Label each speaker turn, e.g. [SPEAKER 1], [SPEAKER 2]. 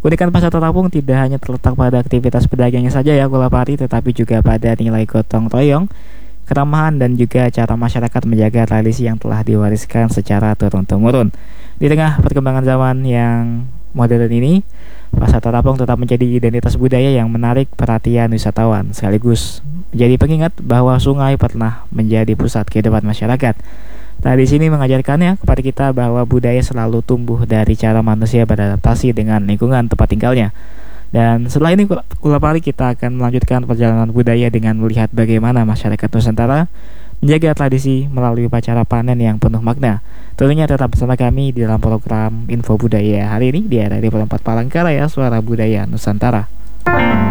[SPEAKER 1] Keunikan pasar terapung tidak hanya terletak pada aktivitas pedagangnya saja ya Kulapari, tetapi juga pada nilai gotong royong, keramahan, dan juga cara masyarakat menjaga tradisi yang telah diwariskan secara turun-temurun. Di tengah perkembangan zaman yang modern ini, pasar terapung tetap menjadi identitas budaya yang menarik perhatian wisatawan, sekaligus menjadi pengingat bahwa sungai pernah menjadi pusat kehidupan masyarakat. Nah, di sini mengajarkannya kepada kita bahwa budaya selalu tumbuh dari cara manusia beradaptasi dengan lingkungan tempat tinggalnya. Dan setelah ini Kulapari kita akan melanjutkan perjalanan budaya dengan melihat bagaimana masyarakat Nusantara menjaga tradisi melalui upacara panen yang penuh makna. Tentunya tetap bersama kami di dalam program Info Budaya hari ini di RRI 4 Palangkaraya, Suara Budaya Nusantara.